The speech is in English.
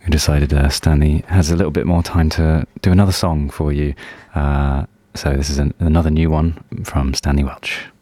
we decided Stanley has a little bit more time to do another song for you. So this is another new one from Stanley Welch.